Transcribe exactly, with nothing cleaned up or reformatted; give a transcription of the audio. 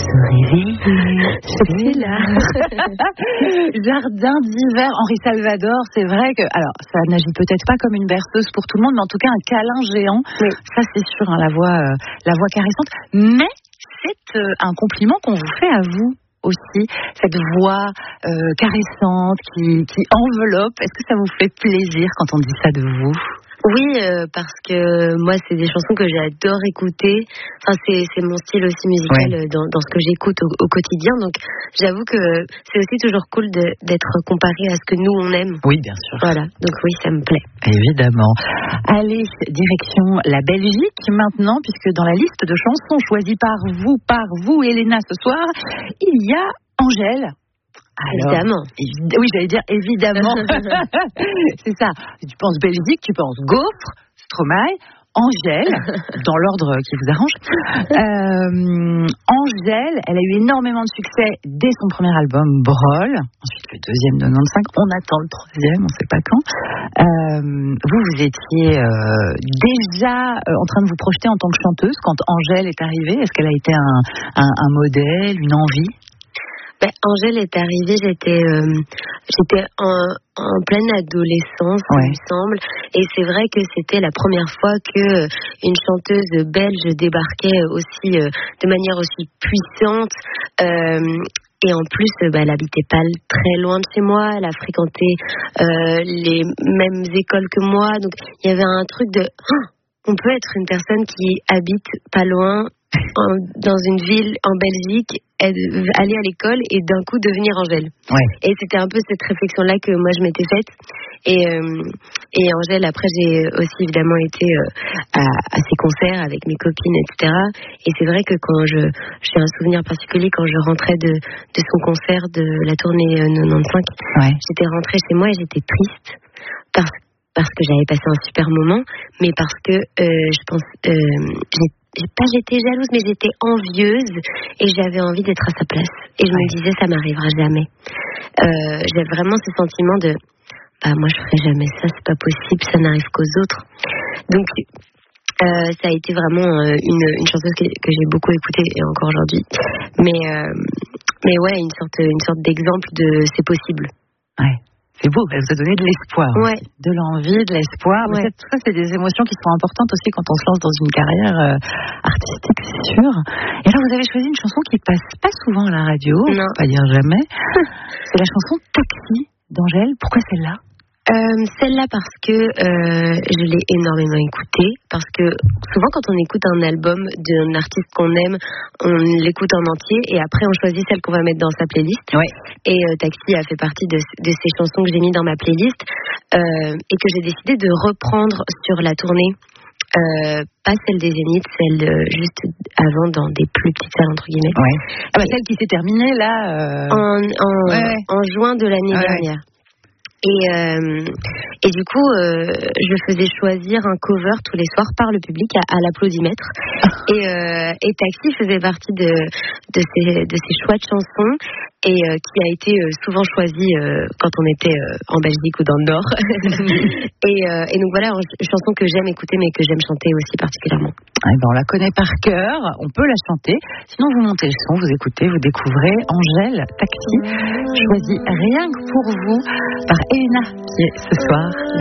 se réveiller, c'est là. Jardin d'hiver, Henri Salvador, c'est vrai que, alors, ça n'agit peut-être pas comme une berceuse pour tout le monde, mais en tout cas, un câlin géant, oui. Ça c'est sûr, hein, la voix, euh, la voix caressante, mais c'est euh, un compliment qu'on vous fait à vous aussi, cette voix euh, caressante qui, qui enveloppe. Est-ce que ça vous fait plaisir quand on dit ça de vous ? Oui, euh, parce que moi, c'est des chansons que j'adore écouter. Enfin, c'est, c'est mon style aussi musical ouais. dans, dans ce que j'écoute au, au quotidien. Donc, j'avoue que c'est aussi toujours cool de, d'être comparé à ce que nous, on aime. Oui, bien sûr. Voilà, donc oui, ça me plaît. Évidemment. Allez, direction la Belgique maintenant, puisque dans la liste de chansons choisies par vous, par vous, Elena, ce soir, il y a Angèle. Alors, évidemment. Évi- oui, j'allais dire évidemment. C'est ça. Tu penses Belgique, tu penses Gaufre, Stromae, Angèle, dans l'ordre qui vous arrange. Euh, Angèle, elle a eu énormément de succès dès son premier album, Brol. Ensuite, le deuxième de quatre-vingt-quinze. On attend le troisième, on ne sait pas quand. Euh, vous, vous étiez euh, déjà euh, en train de vous projeter en tant que chanteuse quand Angèle est arrivée. Est-ce qu'elle a été un, un, un modèle, une envie ? Ben, Angèle est arrivée, j'étais, euh, j'étais en, en pleine adolescence, ouais. il me semble, et c'est vrai que c'était la première fois que une chanteuse belge débarquait aussi euh, de manière aussi puissante. Euh, Et en plus, bah, elle habitait pas très loin de chez moi, elle a fréquenté euh, les mêmes écoles que moi, donc il y avait un truc de oh, on peut être une personne qui habite pas loin en, dans une ville en Belgique, aller à l'école et d'un coup devenir Angèle. Ouais. Et c'était un peu cette réflexion-là que moi je m'étais faite. Et, euh, et Angèle, après j'ai aussi évidemment été euh, à, à ses concerts avec mes copines, et cetera. Et c'est vrai que quand je, j'ai un souvenir particulier quand je rentrais de, de son concert de la tournée quatre-vingt-quinze, ouais. j'étais rentrée chez moi et j'étais triste parce, parce que j'avais passé un super moment, mais parce que euh, je pense euh, j'ai J'ai pas j'étais jalouse, mais j'étais envieuse et j'avais envie d'être à sa place. Et je ouais. me disais, ça m'arrivera jamais. Euh, j'ai vraiment ce sentiment de, bah moi je ferai jamais ça, c'est pas possible, ça n'arrive qu'aux autres. Donc euh, ça a été vraiment euh, une, une chanteuse que, que j'ai beaucoup écoutée et encore aujourd'hui. Mais euh, mais ouais, une sorte une sorte d'exemple de c'est possible. Ouais. C'est beau, elle vous a donné de l'espoir, ouais. aussi. De l'envie, de l'espoir. Ouais. Tout ça, c'est des émotions qui sont importantes aussi quand on se lance dans une carrière euh, artistique, c'est sûr. Et là, vous avez choisi une chanson qui passe pas souvent à la radio, non. pas dire jamais. C'est la chanson Taxi d'Angèle. Pourquoi celle-là ? Euh, celle-là parce que euh, je l'ai énormément écoutée, parce que souvent quand on écoute un album d'un artiste qu'on aime, on l'écoute en entier et après on choisit celle qu'on va mettre dans sa playlist. Ouais. Et euh, Taxi a fait partie de, de ces chansons que j'ai mis dans ma playlist euh, et que j'ai décidé de reprendre sur la tournée. Euh, pas celle des Zéniths, celle euh, juste avant dans des plus petites salles entre guillemets. Ouais. Ah bah celle qui s'est terminée là. Euh... En, en, ouais, ouais. en juin de l'année ouais, dernière. Et, euh, et du coup, euh, je faisais choisir un cover tous les soirs par le public à, à l'applaudimètre. Et, euh, et Taxi faisait partie de, de, ces, de ces choix de chansons et euh, qui a été euh, souvent choisi euh, quand on était euh, en Belgique ou dans le Nord. et, euh, et donc voilà, une chanson que j'aime écouter mais que j'aime chanter aussi particulièrement. Eh ben, on la connaît par cœur, on peut la chanter. Sinon, vous montez le son, vous écoutez, vous découvrez Angèle Taxi, choisie rien que pour vous par Elena qui est ce soir